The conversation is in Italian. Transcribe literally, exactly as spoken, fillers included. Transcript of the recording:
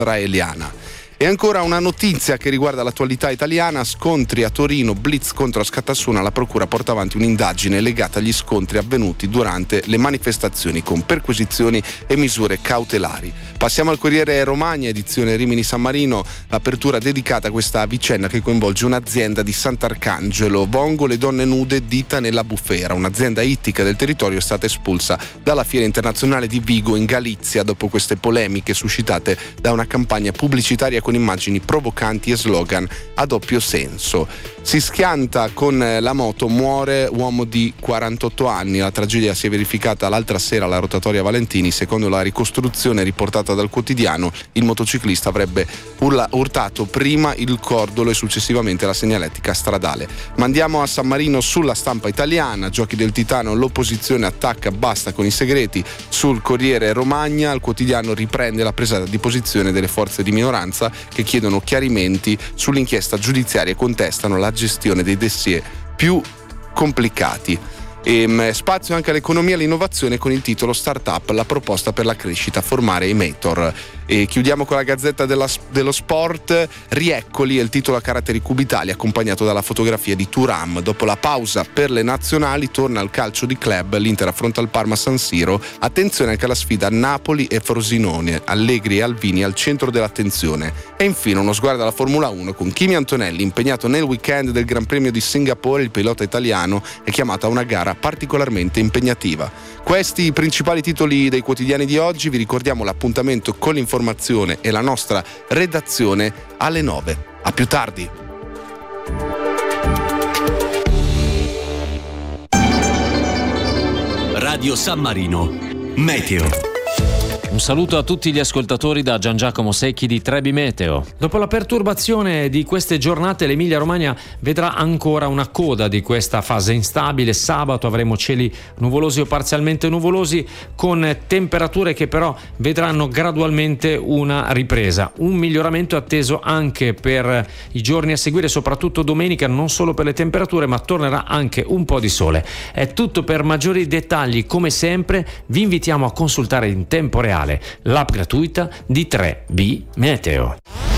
israeliana. E ancora una notizia che riguarda l'attualità italiana: scontri a Torino, blitz contro Scatassuna. La procura porta avanti un'indagine legata agli scontri avvenuti durante le manifestazioni con perquisizioni e misure cautelari. Passiamo al Corriere Romagna, edizione Rimini San Marino, l'apertura dedicata a questa vicenda che coinvolge un'azienda di Sant'Arcangelo. Vongole, donne nude, dita nella bufera. Un'azienda ittica del territorio è stata espulsa dalla Fiera Internazionale di Vigo in Galizia dopo queste polemiche suscitate da una campagna pubblicitaria con immagini provocanti e slogan a doppio senso. Si schianta con la moto, muore uomo di quarantotto anni. La tragedia si è verificata l'altra sera alla rotatoria Valentini. Secondo la ricostruzione riportata dal quotidiano, il motociclista avrebbe urla, urtato prima il cordolo e successivamente la segnaletica stradale. Ma andiamo a San Marino. Sulla Stampa italiana, Giochi del Titano, l'opposizione attacca, basta con i segreti. Sul Corriere Romagna, il quotidiano riprende la presa di posizione delle forze di minoranza che chiedono chiarimenti sull'inchiesta giudiziaria e contestano la gestione dei dossier più complicati. E spazio anche all'economia e all'innovazione con il titolo Startup, la proposta per la crescita, formare i mentor. E chiudiamo con la Gazzetta della, dello Sport. Rieccoli è il titolo a caratteri cubitali, accompagnato dalla fotografia di Thuram. Dopo la pausa per le nazionali torna al calcio di club, l'Inter affronta il Parma a San Siro. Attenzione anche alla sfida Napoli e Frosinone, Allegri e Alvini al centro dell'attenzione. E infine uno sguardo alla Formula uno con Kimi Antonelli, impegnato nel weekend del Gran Premio di Singapore. Il pilota italiano è chiamato a una gara particolarmente impegnativa. Questi i principali titoli dei quotidiani di oggi. Vi ricordiamo l'appuntamento con l'informazione e la nostra redazione alle nove. A più tardi. Radio San Marino Meteo. Un saluto a tutti gli ascoltatori da Gian Giacomo Secchi di Trebi Meteo. Dopo la perturbazione di queste giornate, l'Emilia Romagna vedrà ancora una coda di questa fase instabile. Sabato avremo cieli nuvolosi o parzialmente nuvolosi, con temperature che però vedranno gradualmente una ripresa. Un miglioramento atteso anche per i giorni a seguire, soprattutto domenica, non solo per le temperature, ma tornerà anche un po' di sole. È tutto. Per maggiori dettagli, come sempre, vi invitiamo a consultare in tempo reale l'app gratuita di tre B Meteo.